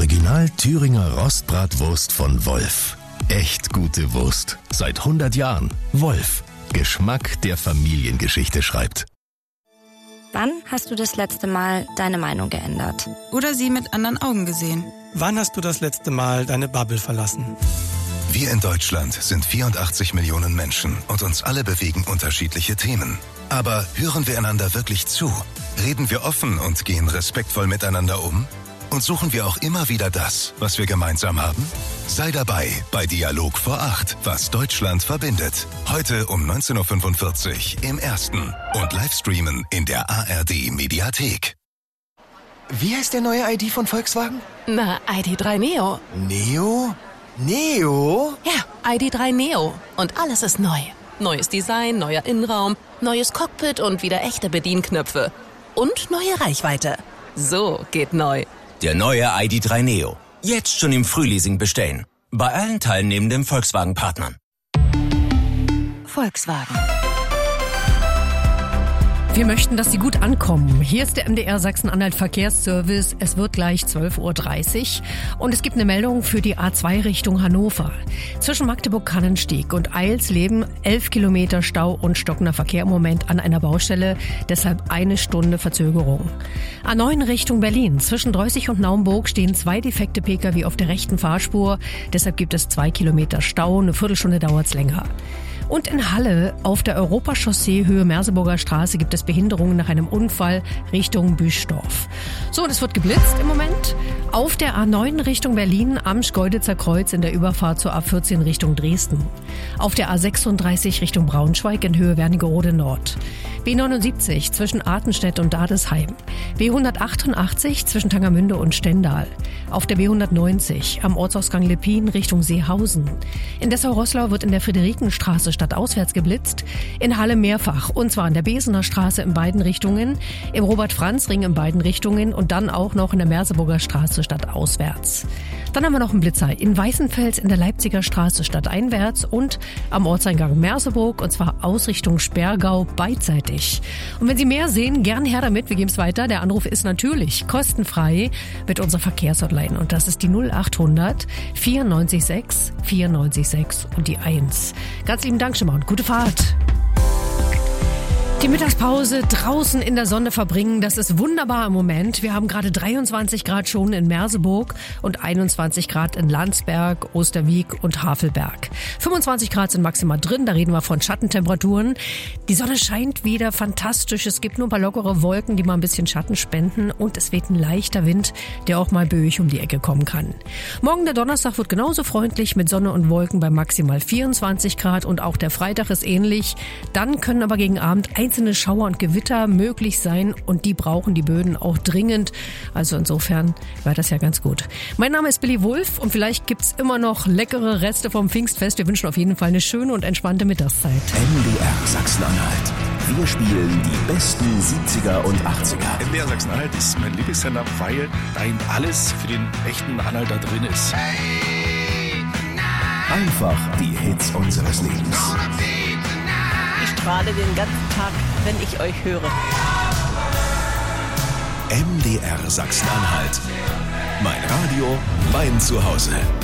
Original Thüringer Rostbratwurst von Wolf. Echt gute Wurst. Seit 100 Jahren. Wolf. Geschmack, der Familiengeschichte schreibt. Wann hast du das letzte Mal deine Meinung geändert? Oder sie mit anderen Augen gesehen? Wann hast du das letzte Mal deine Bubble verlassen? Wir in Deutschland sind 84 Millionen Menschen und uns alle bewegen unterschiedliche Themen. Aber hören wir einander wirklich zu? Reden wir offen und gehen respektvoll miteinander um? Und suchen wir auch immer wieder das, was wir gemeinsam haben? Sei dabei bei Dialog vor 8, was Deutschland verbindet. Heute um 19.45 Uhr im Ersten und Livestreamen in der ARD-Mediathek. Wie heißt der neue ID von Volkswagen? Na, ID.3 Neo. Neo? Neo? Ja, ID.3 Neo. Und alles ist neu. Neues Design, neuer Innenraum, neues Cockpit und wieder echte Bedienknöpfe. Und neue Reichweite. So geht neu. Der neue ID.3 Neo. Jetzt schon im Frühleasing bestellen. Bei allen teilnehmenden Volkswagen-Partnern. Volkswagen. Wir möchten, dass Sie gut ankommen. Hier ist der MDR Sachsen-Anhalt Verkehrsservice. Es wird gleich 12.30 Uhr und es gibt eine Meldung für die A2 Richtung Hannover. Zwischen Magdeburg-Kannensteg und Eilsleben 11 Kilometer Stau und stockender Verkehr im Moment an einer Baustelle. Deshalb 1 Stunde Verzögerung. A9 Richtung Berlin. Zwischen Dreußig und Naumburg stehen 2 defekte Pkw auf der rechten Fahrspur. Deshalb gibt es 2 Kilometer Stau. Eine Viertelstunde dauert's länger. Und in Halle auf der Europachaussee Höhe Merseburger Straße gibt es Behinderungen nach einem Unfall Richtung Büschdorf. So, und es wird geblitzt im Moment. Auf der A9 Richtung Berlin am Schkeuditzer Kreuz in der Überfahrt zur A14 Richtung Dresden. Auf der A36 Richtung Braunschweig in Höhe Wernigerode Nord. B79 zwischen Artenstedt und Dadesheim. B188 zwischen Tangermünde und Stendal. Auf der B190 am Ortsausgang Leppin Richtung Seehausen. In Dessau-Roßlau wird in der Friederikenstraße stadtauswärts geblitzt. In Halle mehrfach. Und zwar an der Besener Straße in beiden Richtungen, im Robert-Franz-Ring in beiden Richtungen und dann auch noch in der Merseburger Straße stadtauswärts. Dann haben wir noch einen Blitzer in Weißenfels in der Leipziger Straße stadteinwärts und am Ortseingang Merseburg, und zwar Ausrichtung Sperrgau beidseitig. Und wenn Sie mehr sehen, gern her damit, wir geben es weiter. Der Anruf ist natürlich kostenfrei mit unserer Verkehrshotline und das ist die 0800 94 94 und die 1. Ganz lieben Dank schon mal und gute Fahrt. Die Mittagspause draußen in der Sonne verbringen, das ist wunderbar im Moment. Wir haben gerade 23 Grad schon in Merseburg und 21 Grad in Landsberg, Osterwieck und Havelberg. 25 Grad sind maximal drin, da reden wir von Schattentemperaturen. Die Sonne scheint wieder fantastisch. Es gibt nur ein paar lockere Wolken, die mal ein bisschen Schatten spenden und es weht ein leichter Wind, der auch mal böig um die Ecke kommen kann. Morgen der Donnerstag wird genauso freundlich mit Sonne und Wolken bei maximal 24 Grad und auch der Freitag ist ähnlich. Dann können aber gegen Abend einzelne Schauer und Gewitter möglich sein und die brauchen die Böden auch dringend. Also insofern war das ja ganz gut. Mein Name ist Billy Wulff und vielleicht gibt's immer noch leckere Reste vom Pfingstfest. Wir wünschen auf jeden Fall eine schöne und entspannte Mittagszeit. MDR Sachsen-Anhalt. Wir spielen die besten 70er und 80er. MDR Sachsen-Anhalt ist mein Lieblingssender, weil da eben alles für den echten Anhalter drin ist. Einfach die Hits unseres Lebens. Ich strahle den ganzen Tag, wenn ich euch höre. MDR Sachsen-Anhalt. Mein Radio, mein Zuhause.